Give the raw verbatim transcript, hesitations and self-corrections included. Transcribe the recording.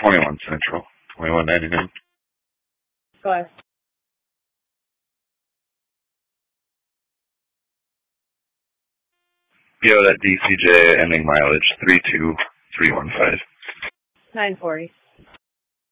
twenty-one Central, twenty-one ninety-nine. Go ahead. P O that D C J ending mileage three two three one five. nine forty.